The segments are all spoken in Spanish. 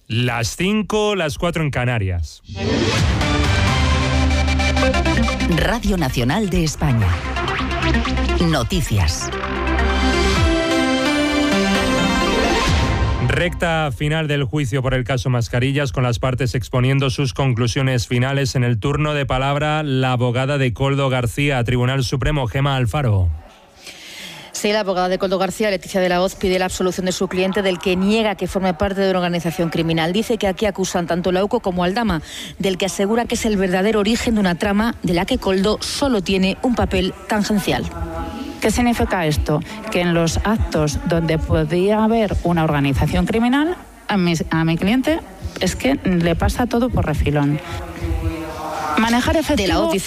Las 5, las 4 en Canarias. Radio Nacional de España. Noticias. Recta final del juicio por el caso Mascarillas, con las partes exponiendo sus conclusiones finales. En el turno de palabra, la abogada de Koldo García, Tribunal Supremo, Gemma Alfaro. Sí, la abogada de Koldo García, Leticia de la Hoz, pide la absolución de su cliente, del que niega que forme parte de una organización criminal. Dice que aquí acusan tanto a UCO como al Aldama, del que asegura que es el verdadero origen de una trama de la que Koldo solo tiene un papel tangencial. ¿Qué significa esto? Que en los actos donde podía haber una organización criminal, a mi cliente es que le pasa todo por refilón. Manejar efectivo...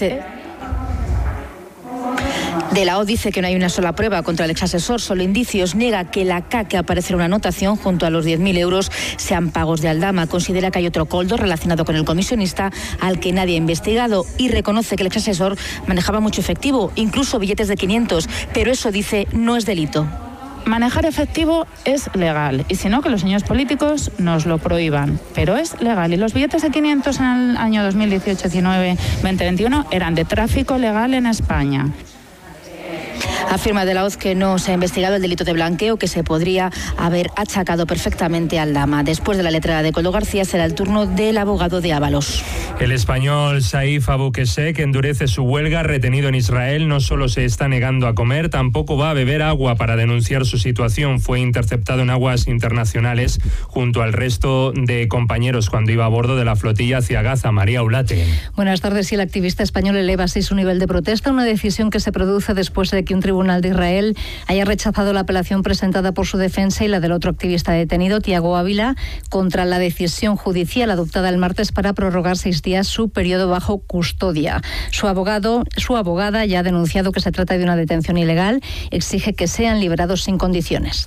De la Hoz dice que no hay una sola prueba contra el exasesor, solo indicios. Niega que la K que aparece en una anotación junto a los 10.000 euros sean pagos de Aldama. Considera que hay otro Koldo relacionado con el comisionista al que nadie ha investigado, y reconoce que el exasesor manejaba mucho efectivo, incluso billetes de 500, pero eso, dice, no es delito. Manejar efectivo es legal, y si no, que los señores políticos nos lo prohíban, pero es legal. Y los billetes de 500 en el año 2018, 19, 2021 eran de tráfico legal en España. Afirma de la Hoz que no se ha investigado el delito de blanqueo, que se podría haber achacado perfectamente al Aldama. Después de la letrada de Koldo García será el turno del abogado de Ábalos. El español Saif Aboukheshek endurece su huelga. Retenido en Israel, no solo se está negando a comer, tampoco va a beber agua para denunciar su situación. Fue interceptado en aguas internacionales junto al resto de compañeros cuando iba a bordo de la flotilla hacia Gaza. María Ulate. Buenas tardes. Y el activista español eleva así su nivel de protesta, una decisión que se produce después de que un tribunal de Israel haya rechazado la apelación presentada por su defensa y la del otro activista detenido, Tiago Ávila, contra la decisión judicial adoptada el martes para prorrogar 6 días su periodo bajo custodia. Su abogada ya ha denunciado que se trata de una detención ilegal, exige que sean liberados sin condiciones.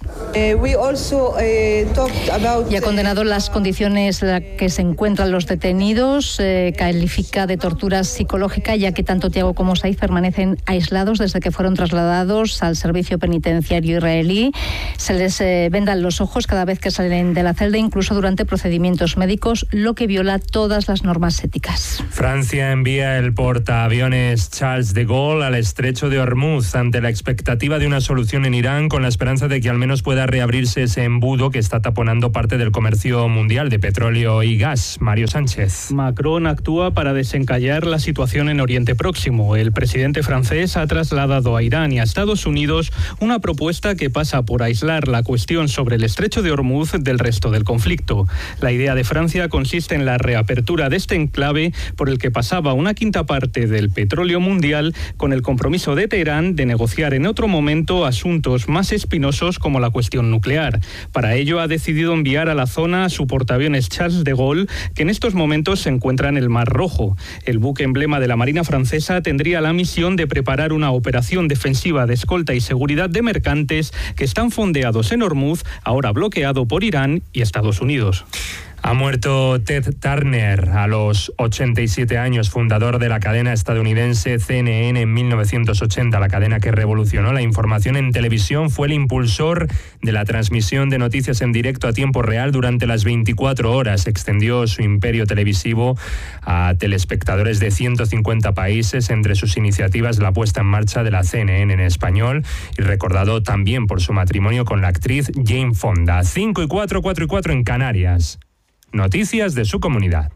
Y ha condenado las condiciones en las que se encuentran los detenidos, califica de tortura psicológica, ya que tanto Tiago como Saif permanecen aislados desde que fueron trasladados al servicio penitenciario israelí. Se les vendan los ojos cada vez que salen de la celda, incluso durante procedimientos médicos, lo que viola todas las normas éticas. Francia envía el portaaviones Charles de Gaulle al estrecho de Hormuz ante la expectativa de una solución en Irán, con la esperanza de que al menos pueda reabrirse ese embudo que está taponando parte del comercio mundial de petróleo y gas. Mario Sánchez. Macron actúa para desencallar la situación en Oriente Próximo. El presidente francés ha trasladado a Irán y a Estados Unidos una propuesta que pasa por aislar la cuestión sobre el estrecho de Hormuz del resto del conflicto. La idea de Francia consiste en la reapertura de este enclave por el que pasaba una quinta parte del petróleo mundial, con el compromiso de Teherán de negociar en otro momento asuntos más espinosos como la cuestión nuclear. Para ello ha decidido enviar a la zona a su portaaviones Charles de Gaulle, que en estos momentos se encuentra en el Mar Rojo. El buque emblema de la Marina francesa tendría la misión de preparar una operación defensiva de escolta y seguridad de mercantes que están fondeados en Hormuz, ahora bloqueado por Irán y Estados Unidos. Ha muerto Ted Turner a los 87 años, fundador de la cadena estadounidense CNN en 1980. La cadena que revolucionó la información en televisión, fue el impulsor de la transmisión de noticias en directo a tiempo real durante las 24 horas. Extendió su imperio televisivo a telespectadores de 150 países, entre sus iniciativas la puesta en marcha de la CNN en español, y recordado también por su matrimonio con la actriz Jane Fonda. 5 y 4, 4 y 4 en Canarias. Noticias de su comunidad.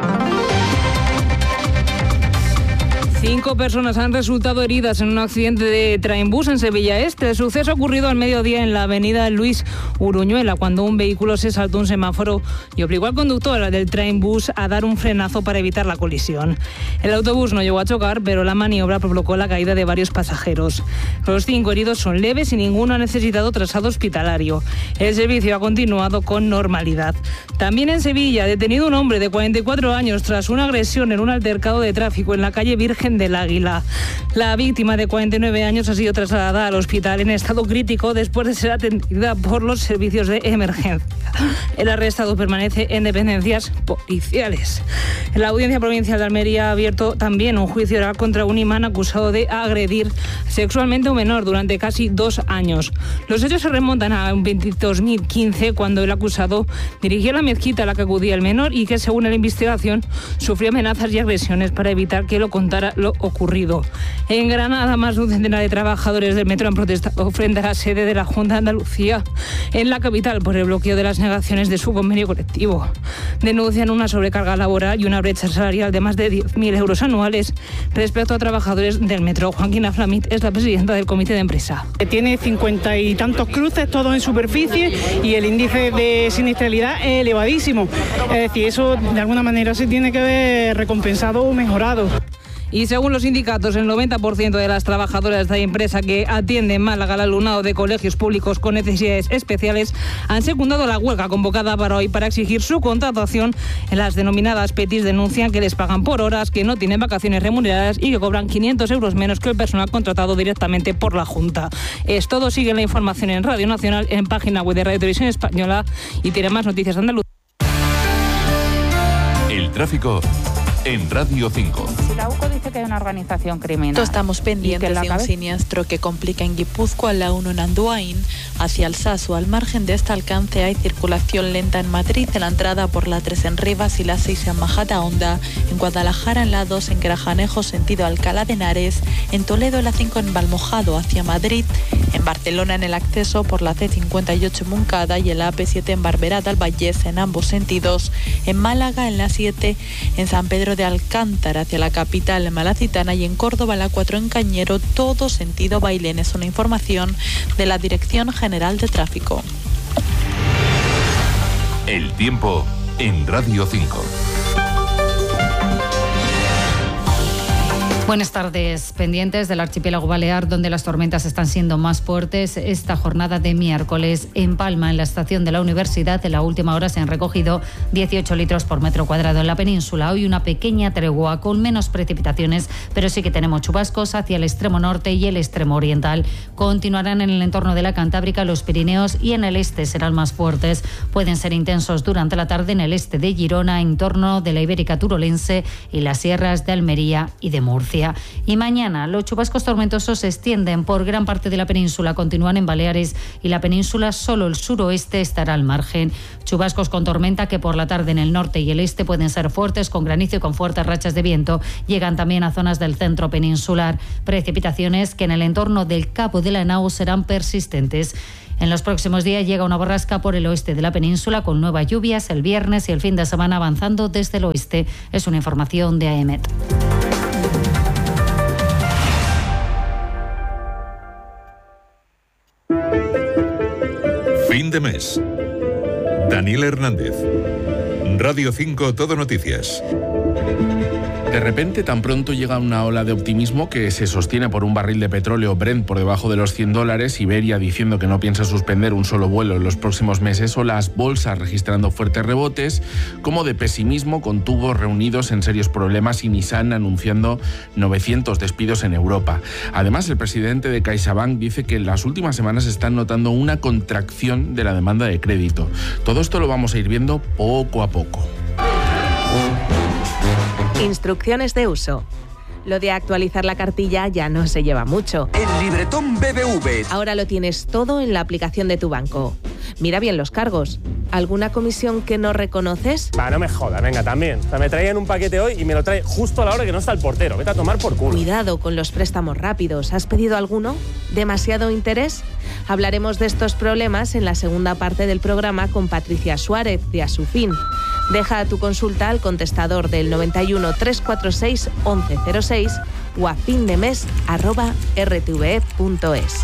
5 personas han resultado heridas en un accidente de Trainbus en Sevilla Este. El suceso ocurrido al mediodía en la avenida Luis Uruñuela, cuando un vehículo se saltó un semáforo y obligó al conductor del Trainbus a dar un frenazo para evitar la colisión. El autobús no llegó a chocar, pero la maniobra provocó la caída de varios pasajeros. Los 5 heridos son leves y ninguno ha necesitado traslado hospitalario. El servicio ha continuado con normalidad. También en Sevilla, detenido un hombre de 44 años tras una agresión en un altercado de tráfico en la calle Virgen Virgen del Águila. La víctima de 49 años ha sido trasladada al hospital en estado crítico después de ser atendida por los servicios de emergencia. El arrestado permanece en dependencias policiales. La Audiencia Provincial de Almería ha abierto también un juicio oral contra un imán acusado de agredir sexualmente a un menor durante casi 2 años. Los hechos se remontan a 2015, cuando el acusado dirigió la mezquita a la que acudía el menor y que, según la investigación, sufrió amenazas y agresiones para evitar que lo contara lo ocurrido. En Granada, más de un centenar de trabajadores del metro han protestado frente a la sede de la Junta de Andalucía en la capital por el bloqueo de las negaciones de su convenio colectivo. Denuncian una sobrecarga laboral y una brecha salarial de más de 10.000 euros anuales respecto a trabajadores del metro. Joaquina Flamit es la presidenta del comité de empresa. Tiene 50 y tantos cruces, todos en superficie, y el índice de siniestralidad es elevadísimo. Es decir, eso de alguna manera se tiene que ver recompensado o mejorado. Y según los sindicatos, el 90% de las trabajadoras de esta empresa que atiende en Málaga al alumnado de colegios públicos con necesidades especiales han secundado la huelga convocada para hoy para exigir su contratación. En las denominadas PETIs denuncian que les pagan por horas, que no tienen vacaciones remuneradas y que cobran 500 euros menos que el personal contratado directamente por la Junta. Es todo. Sigue la información en Radio Nacional, en página web de Radio Televisión Española, y tiene más noticias de Andalucía. El tráfico en Radio 5. Si la UCO dice que hay una organización criminal. Estamos pendientes de un siniestro que complica en Guipúzcoa, la 1 en Andoain, hacia Alsasu. Al margen de este alcance hay circulación lenta en Madrid, en la entrada por la 3 en Rivas y la 6 en Majadahonda, en Guadalajara en la 2 en Grajanejo sentido Alcalá de Henares, en Toledo la 5 en Valmojado hacia Madrid, en Barcelona en el acceso por la C58 en Moncada y en la AP7 en Barberá del Vallés en ambos sentidos, en Málaga en la 7 en San Pedro de Alcántara hacia la capital malacitana y en Córdoba la 4 en Cañero, todo sentido Bailén. Es una información de la Dirección General de Tráfico. El tiempo en Radio 5. Buenas tardes. Pendientes del archipiélago balear, donde las tormentas están siendo más fuertes esta jornada de miércoles. En Palma, en la estación de la universidad, en la última hora se han recogido 18 litros por metro cuadrado. En la península, hoy una pequeña tregua con menos precipitaciones, pero sí que tenemos chubascos hacia el extremo norte y el extremo oriental. Continuarán en el entorno de la Cantábrica, los Pirineos y en el este serán más fuertes. Pueden ser intensos durante la tarde en el este de Girona, en torno de la Ibérica Turolense y las sierras de Almería y de Murcia. Y mañana los chubascos tormentosos se extienden por gran parte de la península, continúan en Baleares y la península, solo el suroeste estará al margen. Chubascos con tormenta que por la tarde en el norte y el este pueden ser fuertes, con granizo y con fuertes rachas de viento. Llegan también a zonas del centro peninsular. Precipitaciones que en el entorno del Cabo de la Nao serán persistentes. En los próximos días llega una borrasca por el oeste de la península con nuevas lluvias el viernes y el fin de semana avanzando desde el oeste. Es una información de AEMET. Fin de mes. Daniel Hernández. Radio 5 Todo Noticias. De repente, tan pronto llega una ola de optimismo que se sostiene por un barril de petróleo Brent por debajo de los $100, Iberia diciendo que no piensa suspender un solo vuelo en los próximos meses, o las bolsas registrando fuertes rebotes, como de pesimismo con tubos reunidos en serios problemas y Nissan anunciando 900 despidos en Europa. Además, el presidente de CaixaBank dice que en las últimas semanas se están notando una contracción de la demanda de crédito. Todo esto lo vamos a ir viendo poco a poco. Instrucciones de uso. Lo de actualizar la cartilla ya no se lleva mucho. El libretón BBV. Ahora lo tienes todo en la aplicación de tu banco. Mira bien los cargos. ¿Alguna comisión que no reconoces? No me jodas, venga, también. O sea, me traían un paquete hoy y me lo trae justo a la hora que no está el portero. Vete a tomar por culo. Cuidado con los préstamos rápidos. ¿Has pedido alguno? ¿Demasiado interés? Hablaremos de estos problemas en la segunda parte del programa con Patricia Suárez, de Asufin. Deja tu consulta al contestador del 91 346 1106 o a findemes@rtve.es.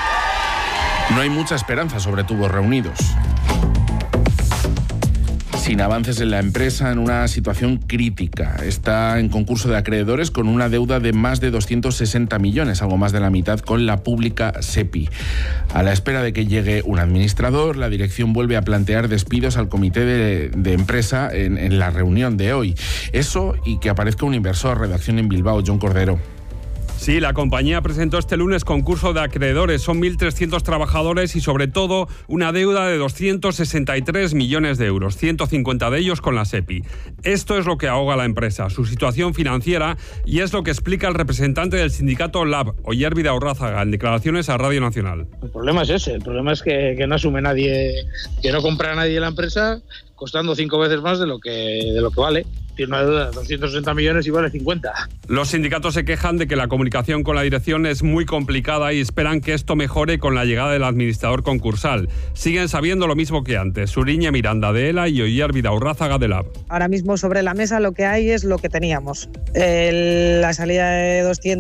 No hay mucha esperanza sobre tubos reunidos. Si Sin avances en la empresa, en una situación crítica. Está en concurso de acreedores con una deuda de más de 260 millones, algo más de la mitad, con la pública SEPI. A la espera de que llegue un administrador, la dirección vuelve a plantear despidos al comité de empresa en la reunión de hoy. Eso y que aparezca un inversor. Redacción en Bilbao, John Cordero. Sí, la compañía presentó este lunes concurso de acreedores. Son 1.300 trabajadores y, sobre todo, una deuda de 263 millones de euros, 150 de ellos con la SEPI. Esto es lo que ahoga a la empresa, su situación financiera, y es lo que explica el representante del sindicato LAB, Oyer Vidaurrázaga, en declaraciones a Radio Nacional. El problema es ese, el problema es que no asume nadie, que no compra nadie la empresa, costando 5 veces más de lo que vale. Tiene una deuda de 260 millones y vale 50. Los sindicatos se quejan de que la comunicación con la dirección es muy complicada y esperan que esto mejore con la llegada del administrador concursal. Siguen sabiendo lo mismo que antes. Suriñe Miranda de ELA y Oyer Vidaurrázaga de LAB. Ahora mismo sobre la mesa lo que hay es lo que teníamos. La salida de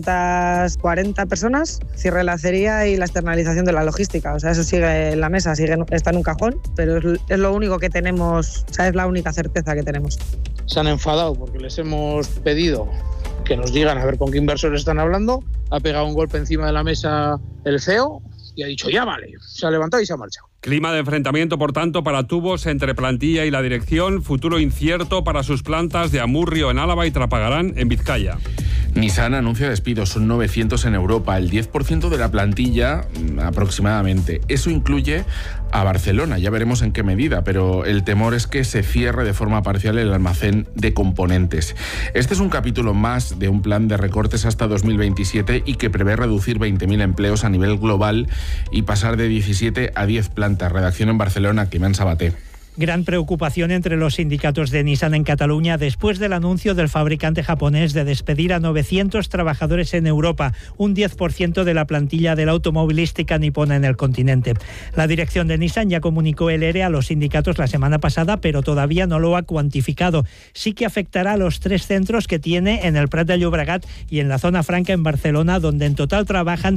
240 personas, cierre de la acería y la externalización de la logística. O sea, eso sigue en la mesa, está en un cajón, pero es lo único que tenemos, o sea, es la única certeza que tenemos. Se han enfadado porque les hemos pedido que nos digan a ver con qué inversores están hablando. Ha pegado un golpe encima de la mesa el CEO y ha dicho ya vale. Se ha levantado y se ha marchado. Clima de enfrentamiento, por tanto, para Tubos entre plantilla y la dirección. Futuro incierto para sus plantas de Amurrio en Álava y Trapagarán en Vizcaya. Nissan anuncia despidos, son 900 en Europa, el 10% de la plantilla aproximadamente. Eso incluye a Barcelona, ya veremos en qué medida, pero el temor es que se cierre de forma parcial el almacén de componentes. Este es un capítulo más de un plan de recortes hasta 2027 y que prevé reducir 20.000 empleos a nivel global y pasar de 17 a 10 plantas. Redacción en Barcelona, Climent Sabaté. Gran preocupación entre los sindicatos de Nissan en Cataluña después del anuncio del fabricante japonés de despedir a 900 trabajadores en Europa, un 10% de la plantilla de la automovilística nipona en el continente. La dirección de Nissan ya comunicó el ERE a los sindicatos la semana pasada, pero todavía no lo ha cuantificado. Sí que afectará a los 3 centros que tiene en el Prat de Llobregat y en la Zona Franca en Barcelona, donde en total trabajan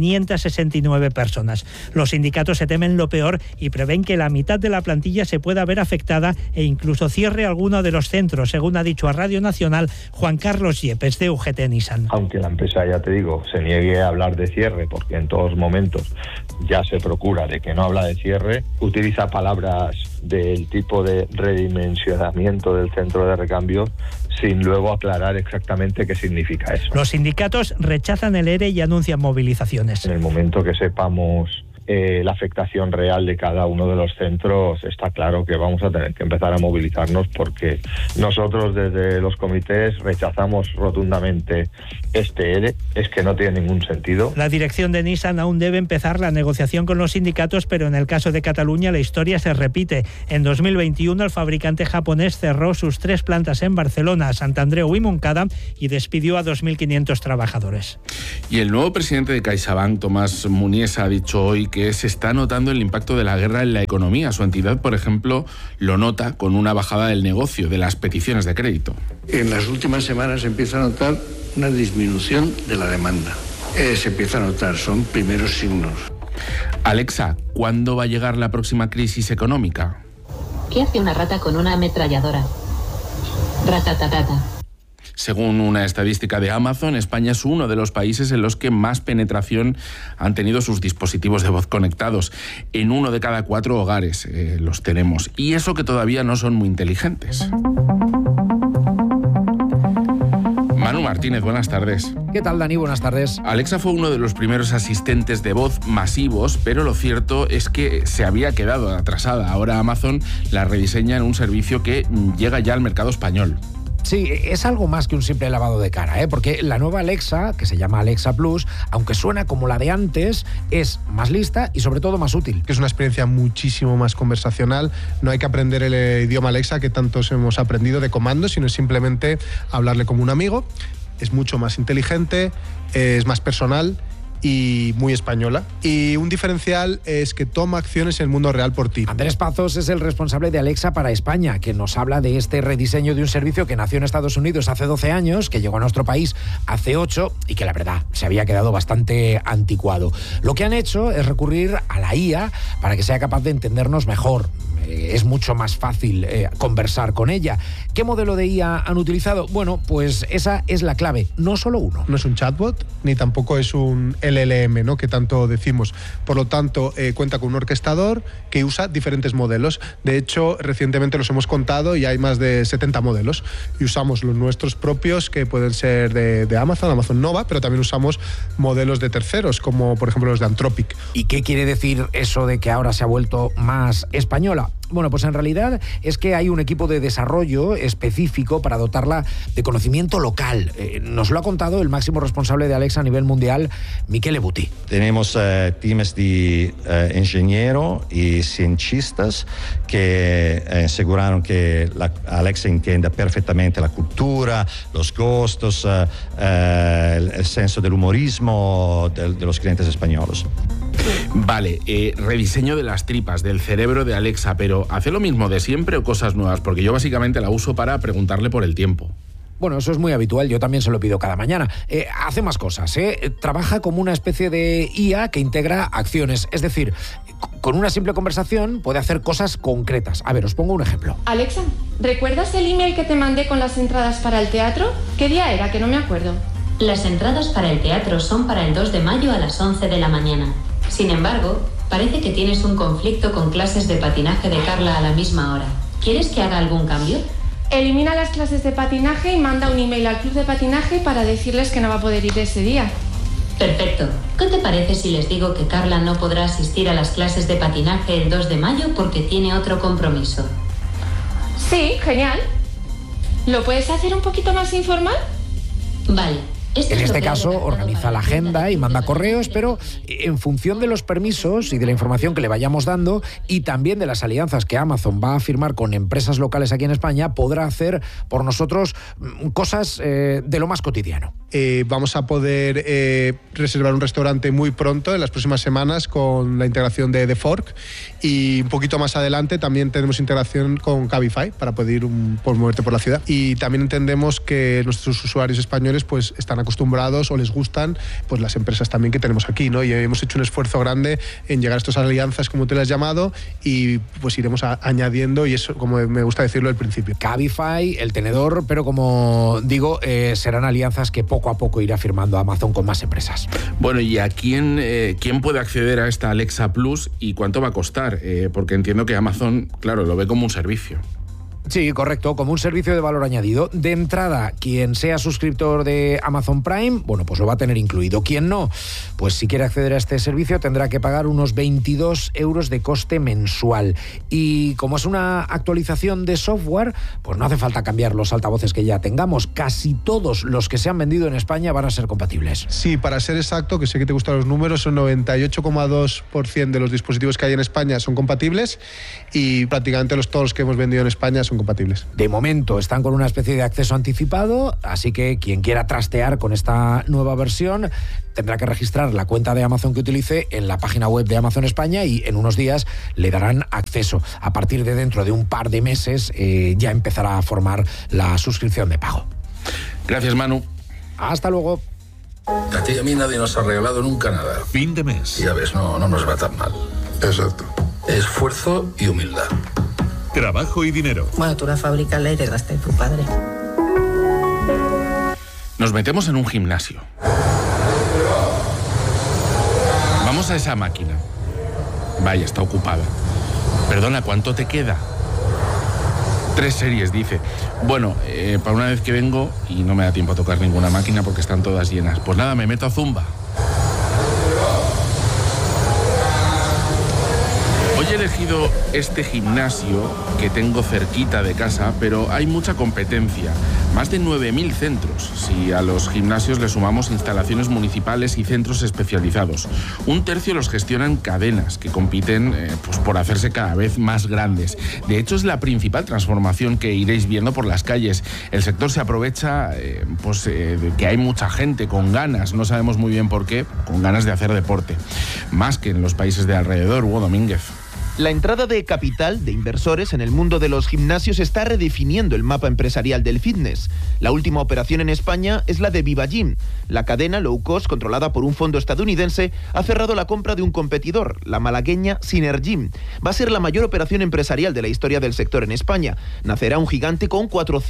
569 personas. Los sindicatos se temen lo peor y prevén que la mitad de la plantilla se pueda ver afectada e incluso cierre alguno de los centros, según ha dicho a Radio Nacional Juan Carlos Yepes, de UGT Nissan. Aunque la empresa, ya te digo, se niegue a hablar de cierre, porque en todos momentos ya se procura de que no habla de cierre, utiliza palabras del tipo de redimensionamiento del centro de recambio sin luego aclarar exactamente qué significa eso. Los sindicatos rechazan el ERE y anuncian movilizaciones. En el momento que sepamos la afectación real de cada uno de los centros, está claro que vamos a tener que empezar a movilizarnos, porque nosotros desde los comités rechazamos rotundamente este ERE, es que no tiene ningún sentido. La dirección de Nissan aún debe empezar la negociación con los sindicatos, pero en el caso de Cataluña la historia se repite. En 2021 el fabricante japonés cerró sus 3 plantas en Barcelona, Sant Andreu y Montcada y despidió a 2.500 trabajadores. Y el nuevo presidente de CaixaBank, Tomás Muniesa, ha dicho hoy que se está notando el impacto de la guerra en la economía. Su entidad, por ejemplo, lo nota con una bajada del negocio, de las peticiones de crédito. En las últimas semanas se empieza a notar una disminución de la demanda. Se empieza a notar, son primeros signos. Alexa, ¿cuándo va a llegar la próxima crisis económica? ¿Qué hace una rata con una ametralladora? Ratatatata. Según una estadística de Amazon, España es uno de los países en los que más penetración han tenido sus dispositivos de voz conectados. En 1 de cada 4 hogares los tenemos. Y eso que todavía no son muy inteligentes. Manu Martínez, buenas tardes. ¿Qué tal, Dani? Buenas tardes. Alexa fue uno de los primeros asistentes de voz masivos, pero lo cierto es que se había quedado atrasada. Ahora Amazon la rediseña en un servicio que llega ya al mercado español. Sí, es algo más que un simple lavado de cara, porque la nueva Alexa, que se llama Alexa Plus, aunque suena como la de antes, es más lista y sobre todo más útil. Que es una experiencia muchísimo más conversacional. No hay que aprender el idioma Alexa que tantos hemos aprendido de comandos, sino simplemente hablarle como un amigo. Es mucho más inteligente, es más personal y muy española. Y un diferencial es que toma acciones en el mundo real por ti. Andrés Pazos es el responsable de Alexa para España, que nos habla de este rediseño de un servicio que nació en Estados Unidos hace 12 años, que llegó a nuestro país hace 8 y que la verdad se había quedado bastante anticuado. Lo que han hecho es recurrir a la IA para que sea capaz de entendernos mejor. es mucho más fácil conversar con ella. ¿Qué modelo de IA han utilizado? Bueno, pues esa es la clave, no solo uno. No es un chatbot, ni tampoco es un LLM, ¿no?, que tanto decimos. Por lo tanto, cuenta con un orquestador que usa diferentes modelos. De hecho, recientemente los hemos contado y hay más de 70 modelos. Y usamos los nuestros propios, que pueden ser de Amazon Nova, pero también usamos modelos de terceros, como por ejemplo los de Anthropic. ¿Y qué quiere decir eso de que ahora se ha vuelto más española? Bueno, pues en realidad es que hay un equipo de desarrollo específico para dotarla de conocimiento local. Nos lo ha contado el máximo responsable de Alexa a nivel mundial, Michele Buti. Tenemos teams de ingenieros y cientistas que aseguraron que Alexa entienda perfectamente la cultura, los gustos, el senso del humorismo de los clientes españoles. Vale, rediseño de las tripas, del cerebro de Alexa, pero ¿hace lo mismo de siempre o cosas nuevas? Porque yo básicamente la uso para preguntarle por el tiempo. Bueno, eso es muy habitual, yo también se lo pido cada mañana. Hace más cosas, trabaja como una especie de IA que integra acciones, es decir, con una simple conversación puede hacer cosas concretas. A ver, os pongo un ejemplo. Alexa, ¿recuerdas el email que te mandé con las entradas para el teatro? ¿Qué día era? Que no me acuerdo. Las entradas para el teatro son para el 2 de mayo a las 11 de la mañana. Sin embargo, parece que tienes un conflicto con clases de patinaje de Carla a la misma hora. ¿Quieres que haga algún cambio? Elimina las clases de patinaje y manda un email al club de patinaje para decirles que no va a poder ir ese día. Perfecto. ¿Qué te parece si les digo que Carla no podrá asistir a las clases de patinaje el 2 de mayo porque tiene otro compromiso? Sí, genial. ¿Lo puedes hacer un poquito más informal? Vale. En este caso, organiza la agenda y manda correos, pero en función de los permisos y de la información que le vayamos dando y también de las alianzas que Amazon va a firmar con empresas locales aquí en España, podrá hacer por nosotros cosas de lo más cotidiano. Vamos a poder reservar un restaurante muy pronto, en las próximas semanas, con la integración de The Fork, y un poquito más adelante también tenemos integración con Cabify para poder ir por moverte por la ciudad. Y también entendemos que nuestros usuarios españoles pues están acostumbrados o les gustan pues las empresas también que tenemos aquí, ¿no? Y hemos hecho un esfuerzo grande en llegar a estas alianzas, como te las has llamado, y pues iremos añadiendo, y eso, como me gusta decirlo al principio. Cabify, El Tenedor, pero como digo, serán alianzas que poco a poco irá firmando Amazon con más empresas. Bueno, ¿y a quién puede acceder a esta Alexa Plus y cuánto va a costar? Porque entiendo que Amazon, claro, lo ve como un servicio. Sí, correcto, como un servicio de valor añadido. De entrada, quien sea suscriptor de Amazon Prime, bueno, pues lo va a tener incluido. Quien no, pues si quiere acceder a este servicio tendrá que pagar unos 22 euros de coste mensual. Y como es una actualización de software, pues no hace falta cambiar los altavoces que ya tengamos. Casi todos los que se han vendido en España van a ser compatibles. Sí, para ser exacto, que sé que te gustan los números, son 98,2% de los dispositivos que hay en España son compatibles, y prácticamente todos los que hemos vendido en España son compatibles. De momento están con una especie de acceso anticipado, así que quien quiera trastear con esta nueva versión tendrá que registrar la cuenta de Amazon que utilice en la página web de Amazon España, y en unos días le darán acceso. A partir de dentro de un par de meses ya empezará a formar la suscripción de pago. Gracias, Manu. Hasta luego. A ti y a mí nadie nos ha regalado nunca nada. Fin de mes. Ya ves, no nos va tan mal. Exacto. Esfuerzo y humildad. Trabajo y dinero. Bueno, tú la fábrica la heredaste de tu padre. Nos metemos en un gimnasio. Vamos a esa máquina. Vaya, está ocupada. Perdona, ¿cuánto te queda? 3 series, dice. Bueno, para una vez que vengo y no me da tiempo a tocar ninguna máquina porque están todas llenas. Pues nada, me meto a Zumba. Hoy he elegido este gimnasio que tengo cerquita de casa, pero hay mucha competencia. Más de 9.000 centros, si a los gimnasios le sumamos instalaciones municipales y centros especializados. Un tercio los gestionan cadenas que compiten pues por hacerse cada vez más grandes. De hecho, es la principal transformación que iréis viendo por las calles. El sector se aprovecha de que hay mucha gente con ganas, no sabemos muy bien por qué, con ganas de hacer deporte. Más que en los países de alrededor. Hugo Domínguez. La entrada de capital, de inversores en el mundo de los gimnasios está redefiniendo el mapa empresarial del fitness. La última operación en España es la de Viva Gym. La cadena low cost, controlada por un fondo estadounidense, ha cerrado la compra de un competidor, la malagueña Synergym. Va a ser la mayor operación empresarial de la historia del sector en España. Nacerá un gigante con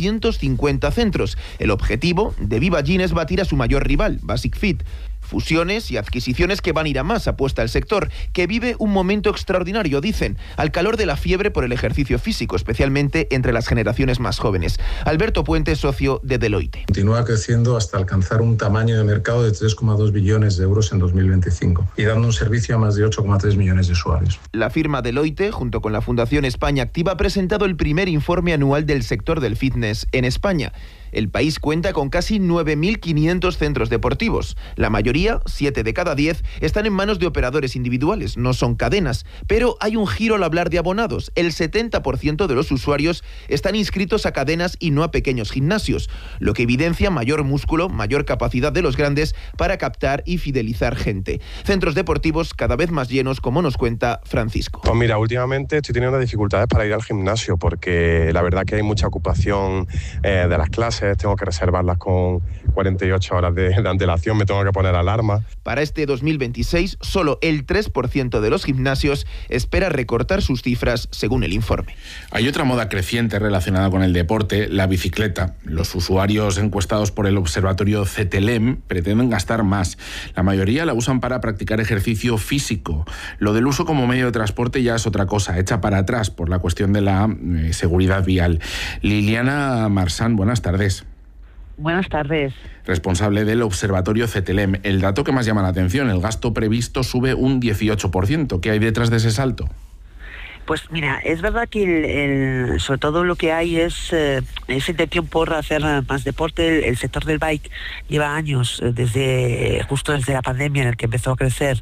450 centros. El objetivo de Viva Gym es batir a su mayor rival, Basic Fit. Fusiones y adquisiciones que van a ir a más, apuesta el sector, que vive un momento extraordinario, dicen, al calor de la fiebre por el ejercicio físico, especialmente entre las generaciones más jóvenes. Alberto Puente, socio de Deloitte. Continúa creciendo hasta alcanzar un tamaño de mercado de 3,2 billones de euros en 2025 y dando un servicio a más de 8,3 millones de usuarios. La firma Deloitte, junto con la Fundación España Activa, ha presentado el primer informe anual del sector del fitness en España. El país cuenta con casi 9.500 centros deportivos. La mayoría, 7 de cada 10, están en manos de operadores individuales, no son cadenas. Pero hay un giro al hablar de abonados. El 70% de los usuarios están inscritos a cadenas y no a pequeños gimnasios, lo que evidencia mayor músculo, mayor capacidad de los grandes para captar y fidelizar gente. Centros deportivos cada vez más llenos, como nos cuenta Francisco. Pues mira, últimamente estoy teniendo dificultades para ir al gimnasio porque la verdad que hay mucha ocupación de las clases. Tengo que reservarlas con 48 horas de antelación, me tengo que poner alarma. Para este 2026, solo el 3% de los gimnasios espera recortar sus cifras, según el informe. Hay otra moda creciente relacionada con el deporte, la bicicleta. Los usuarios encuestados por el observatorio CETELEM pretenden gastar más. La mayoría la usan para practicar ejercicio físico. Lo del uso como medio de transporte ya es otra cosa, hecha para atrás por la cuestión de la seguridad vial. Liliana Marsán, buenas tardes. Buenas tardes. Responsable del observatorio CETELEM. El dato que más llama la atención, el gasto previsto sube un 18%. ¿Qué hay detrás de ese salto? Pues mira, es verdad que sobre todo lo que hay es esa intención por hacer más deporte. El sector del bike lleva años, justo desde la pandemia, en el que empezó a crecer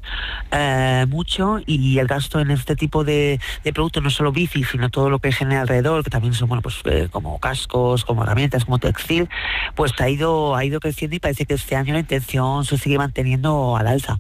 mucho, y el gasto en este tipo de productos, no solo bici, sino todo lo que genera alrededor, que también son como cascos, como herramientas, como textil, pues ha ido creciendo, y parece que este año la intención se sigue manteniendo al alza.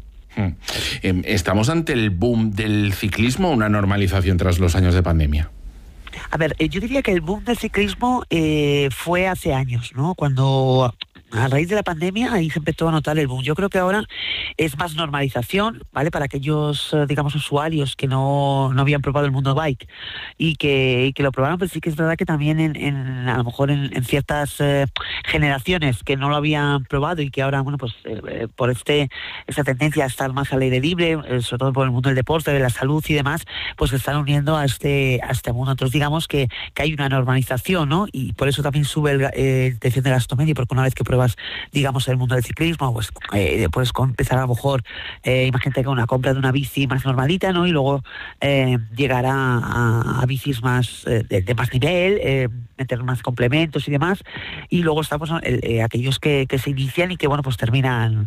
¿Estamos ante el boom del ciclismo o una normalización tras los años de pandemia? A ver, yo diría que el boom del ciclismo fue hace años, ¿no? Cuando a raíz de la pandemia ahí se empezó a notar el boom. Yo creo que ahora es más normalización, ¿vale? Para aquellos, digamos, usuarios que no habían probado el mundo bike y que lo probaron, pero sí que es verdad que también a lo mejor en ciertas generaciones que no lo habían probado y que ahora, bueno, pues por esa tendencia a estar más al aire libre, sobre todo por el mundo del deporte, de la salud y demás, pues se están uniendo a este mundo. Entonces digamos que hay una normalización, ¿no? Y por eso también sube la intención de gasto medio, porque una vez que pruebas, digamos, el mundo del ciclismo, pues puedes empezar a lo mejor, imagínate, con una compra de una bici más normalita, ¿no? Y luego llegar a bicis más de más nivel, meter más complementos y demás, y luego estamos aquellos que se inician y que, bueno, pues terminan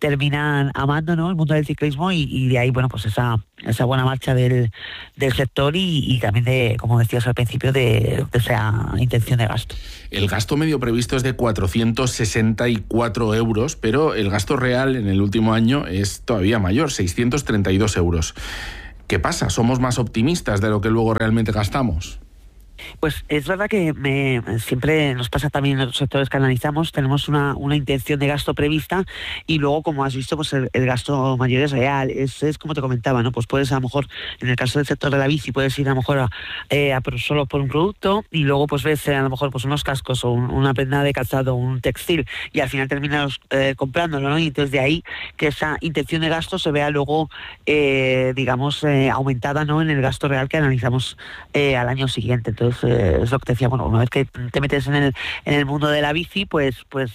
amando, ¿no?, el mundo del ciclismo, y de ahí, bueno, pues esa buena marcha del sector y también de, como decías al principio, de esa intención de gasto. El gasto medio previsto es de 464 euros, pero el gasto real en el último año es todavía mayor, 632 euros. ¿Qué pasa? ¿Somos más optimistas de lo que luego realmente gastamos? Pues es verdad que siempre nos pasa también en los sectores que analizamos, tenemos una intención de gasto prevista y luego, como has visto, pues el gasto mayor es real, es como te comentaba, ¿no? Pues puedes, a lo mejor, en el caso del sector de la bici, puedes ir a lo mejor solo por un producto, y luego pues ves a lo mejor pues unos cascos o una prenda de calzado, un textil, y al final terminas comprándolo, ¿no? Y entonces de ahí que esa intención de gasto se vea luego, digamos, aumentada, ¿no?, en el gasto real que analizamos al año siguiente. Entonces es lo que te decía, bueno, una vez que te metes en el mundo de la bici, pues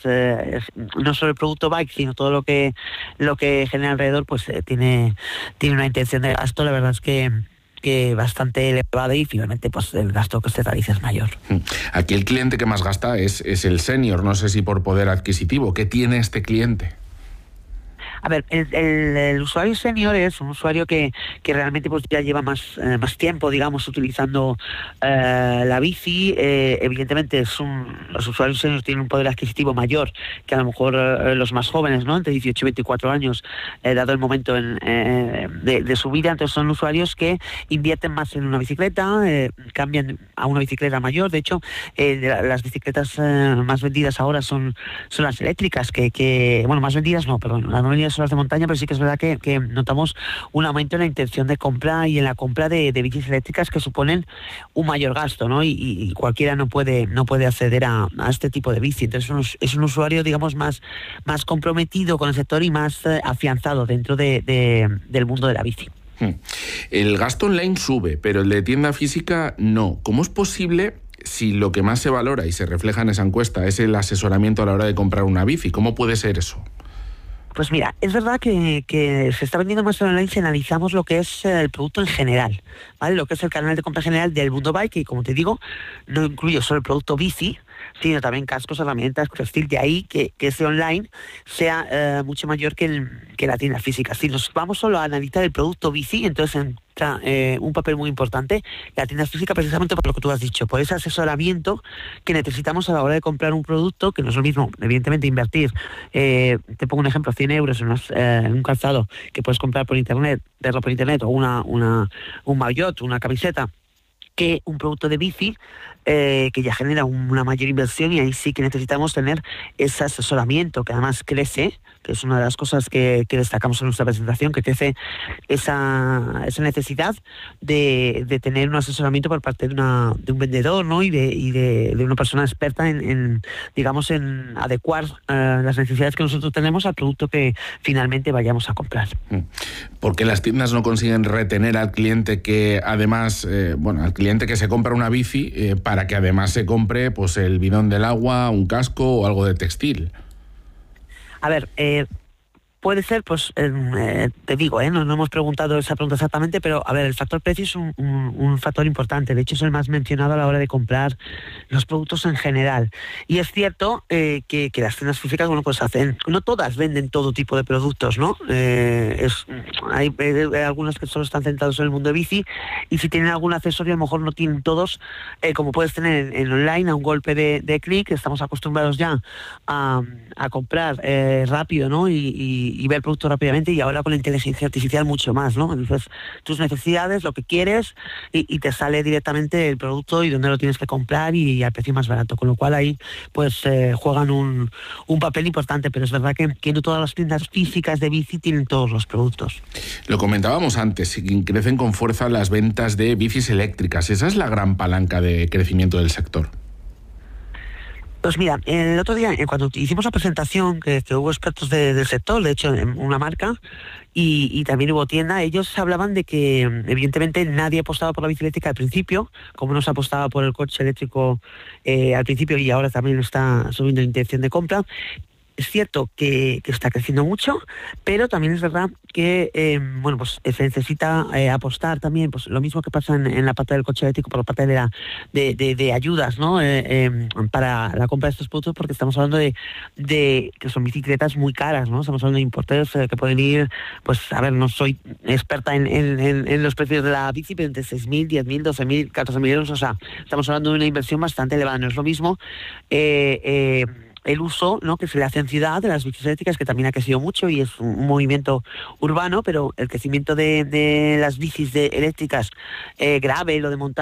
no solo el producto bike, sino todo lo que genera alrededor, pues tiene una intención de gasto, la verdad es que bastante elevada, y finalmente pues el gasto que se realiza es mayor. Aquí el cliente que más gasta es el senior, no sé si por poder adquisitivo. ¿Qué tiene este cliente? A ver, el usuario senior es un usuario que realmente pues ya lleva más tiempo, digamos, utilizando la bici. Evidentemente los usuarios seniors tienen un poder adquisitivo mayor que a lo mejor los más jóvenes, ¿no? Entre 18 y 24 años, dado el momento de su vida. Entonces son usuarios que invierten más en una bicicleta, cambian a una bicicleta mayor. De hecho, las bicicletas más vendidas ahora son las eléctricas, bueno, más vendidas no, perdón, las más vendidas son las de montaña, pero sí que es verdad que notamos un aumento en la intención de compra y en la compra de bicis eléctricas que suponen un mayor gasto, ¿no? Y cualquiera no puede acceder a este tipo de bici. Entonces es un usuario, digamos, más comprometido con el sector y más afianzado dentro del mundo de la bici. El gasto online sube, pero el de tienda física no. ¿Cómo es posible, si lo que más se valora y se refleja en esa encuesta es el asesoramiento a la hora de comprar una bici? ¿Cómo puede ser eso? Pues mira, es verdad que se está vendiendo más online si analizamos lo que es el producto en general, ¿vale? Lo que es el canal de compra general del Mundo Bike, y como te digo, no incluye solo el producto bici, sino también cascos, herramientas, textil. De ahí que ese online sea mucho mayor que la tienda física. Si nos vamos solo a analizar el producto bici, entonces entra un papel muy importante la tienda física, precisamente por lo que tú has dicho, por ese asesoramiento que necesitamos a la hora de comprar un producto, que no es lo mismo, evidentemente, invertir. Te pongo un ejemplo, 100 euros en un calzado que puedes comprar por internet, verlo por internet, o un maillot, una camiseta, que un producto de bici que ya genera una mayor inversión, y ahí sí que necesitamos tener ese asesoramiento, que además crece, que es una de las cosas que destacamos en nuestra presentación, que crece esa necesidad de tener un asesoramiento por parte de un vendedor, ¿no? y de una persona experta en adecuar las necesidades que nosotros tenemos al producto que finalmente vayamos a comprar. ¿Por qué las tiendas no consiguen retener al cliente que además, al cliente que se compra una bici para que además se compre pues el bidón del agua, un casco o algo de textil? A ver, puede ser, pues, te digo, no hemos preguntado esa pregunta exactamente, pero a ver, el factor precio es un factor importante. De hecho, es el más mencionado a la hora de comprar los productos en general. Y es cierto que las tiendas físicas, pues no todas venden todo tipo de productos, ¿no? Hay algunas que solo están centrados en el mundo de bici, y si tienen algún accesorio, a lo mejor no tienen todos, como puedes tener en online, a un golpe de clic. Estamos acostumbrados ya a comprar rápido, ¿no? Y ver el producto rápidamente, y ahora con la inteligencia artificial mucho más, ¿no? Entonces, tus necesidades, lo que quieres, y te sale directamente el producto y dónde lo tienes que comprar y al precio más barato, con lo cual ahí pues juegan un papel importante, pero es verdad que no todas las tiendas físicas de bici tienen todos los productos. Lo comentábamos antes, crecen con fuerza las ventas de bicis eléctricas. Esa es la gran palanca de crecimiento del sector. Pues mira, el otro día, cuando hicimos la presentación, que hubo expertos del sector, de hecho, en una marca, y también hubo tienda, ellos hablaban de que, evidentemente, nadie apostaba por la bici eléctrica al principio, como no se apostaba por el coche eléctrico al principio, y ahora también está subiendo la intención de compra. Es cierto que está creciendo mucho, pero también es verdad que pues se necesita apostar también, pues lo mismo que pasa en la parte del coche eléctrico, por la parte de ayudas, ¿no? Para la compra de estos productos, porque estamos hablando de que son bicicletas muy caras, ¿no? Estamos hablando de importes que pueden ir, pues a ver, no soy experta en los precios de la bici, pero entre 6.000, 10.000, 12.000, 14.000 euros, o sea, estamos hablando de una inversión bastante elevada. No es lo mismo el uso, ¿no?, que se le hace en ciudad de las bicis eléctricas, que también ha crecido mucho y es un movimiento urbano, pero el crecimiento de las bicis eléctricas gravel o de montaña